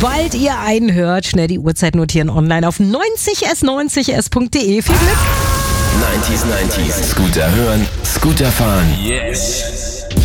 Sobald ihr einen hört, schnell die Uhrzeit notieren online auf 90s90s.de. Viel Glück! 90s, Scooter hören, Scooter fahren. Yes!